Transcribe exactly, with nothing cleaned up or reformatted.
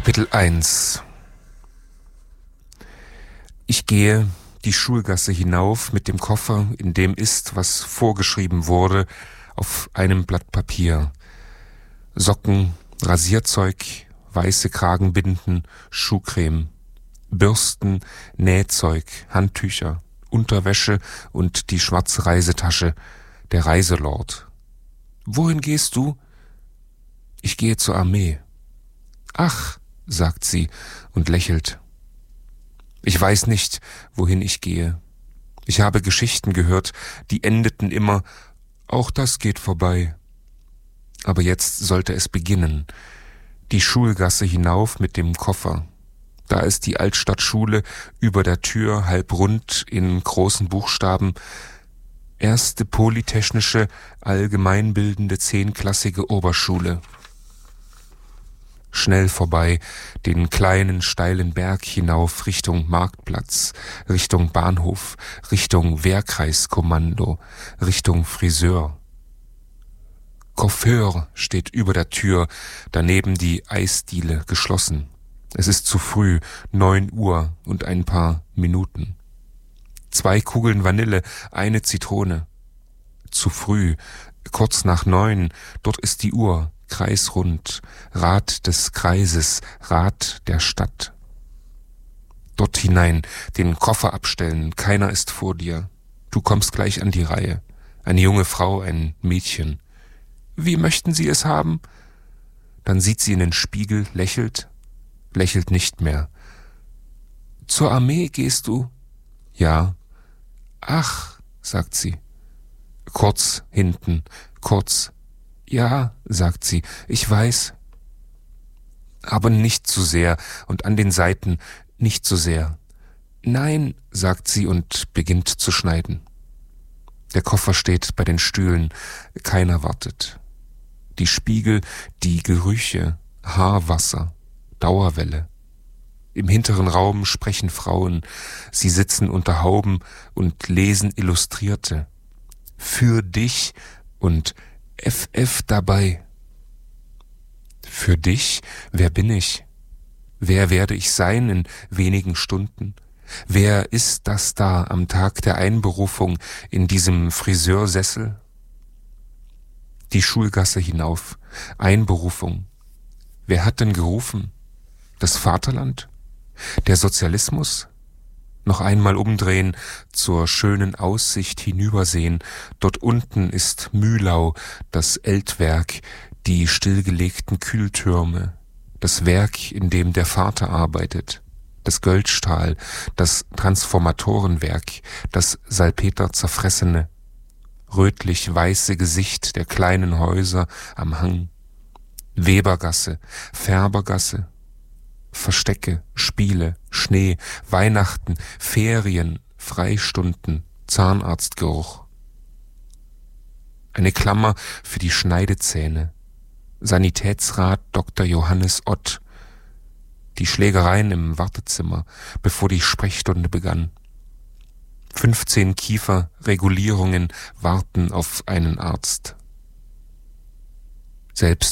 Kapitel eins. Ich gehe die Schulgasse hinauf mit dem Koffer, in dem ist, was vorgeschrieben wurde, auf einem Blatt Papier. Socken, Rasierzeug, weiße Kragenbinden, Schuhcreme, Bürsten, Nähzeug, Handtücher, Unterwäsche und die schwarze Reisetasche, der Reiselord. Wohin gehst du? Ich gehe zur Armee. Ach, sagt sie und lächelt. Ich weiß nicht, wohin ich gehe. Ich habe Geschichten gehört, die endeten immer, auch das geht vorbei. Aber jetzt sollte es beginnen. Die Schulgasse hinauf mit dem Koffer. Da ist die Altstadtschule über der Tür, halb rund in großen Buchstaben. Erste Polytechnische, allgemeinbildende zehnklassige Oberschule. Schnell vorbei, den kleinen, steilen Berg hinauf Richtung Marktplatz, Richtung Bahnhof, Richtung Wehrkreiskommando, Richtung Friseur. Coiffeur steht über der Tür, daneben die Eisdiele geschlossen. Es ist zu früh, neun Uhr und ein paar Minuten. Zwei Kugeln Vanille, eine Zitrone. Zu früh, kurz nach neun, dort ist die Uhr. Kreisrund, Rad des Kreises, Rad der Stadt. Dort hinein, den Koffer abstellen, keiner ist vor dir. Du kommst gleich an die Reihe. Eine junge Frau, ein Mädchen. Wie möchten Sie es haben? Dann sieht sie in den Spiegel, lächelt, lächelt nicht mehr. Zur Armee gehst du? Ja. Ach, sagt sie. Kurz hinten, kurz. Ja, sagt sie, ich weiß. Aber nicht zu sehr und an den Seiten nicht zu sehr. Nein, sagt sie und beginnt zu schneiden. Der Koffer steht bei den Stühlen, keiner wartet. Die Spiegel, die Gerüche, Haarwasser, Dauerwelle. Im hinteren Raum sprechen Frauen, sie sitzen unter Hauben und lesen Illustrierte. Für dich und F F dabei. Für dich? Wer bin ich? Wer werde ich sein in wenigen Stunden? Wer ist das da am Tag der Einberufung in diesem Friseursessel? Die Schulgasse hinauf. Einberufung. Wer hat denn gerufen? Das Vaterland? Der Sozialismus? Noch einmal umdrehen, zur schönen Aussicht hinübersehen. Dort unten ist Mühlau, das Eltwerk, die stillgelegten Kühltürme, das Werk, in dem der Vater arbeitet, das Göldstahl, das Transformatorenwerk, das Salpeter zerfressene, rötlich-weiße Gesicht der kleinen Häuser am Hang, Webergasse, Färbergasse, Verstecke, Spiele, Schnee, Weihnachten, Ferien, Freistunden, Zahnarztgeruch. Eine Klammer für die Schneidezähne. Sanitätsrat Doktor Johannes Ott. Die Schlägereien im Wartezimmer, bevor die Sprechstunde begann. Fünfzehn Kieferregulierungen warten auf einen Arzt. Selbst